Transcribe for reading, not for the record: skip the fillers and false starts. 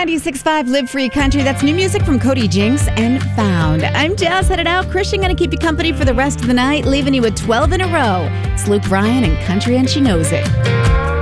96.5 Live Free Country. That's new music from Cody Jinks and Found. I'm Jazz, headed out. Christian going to keep you company for the rest of the night, leaving you with 12 in a row. It's Luke Bryan and Country and She Knows It.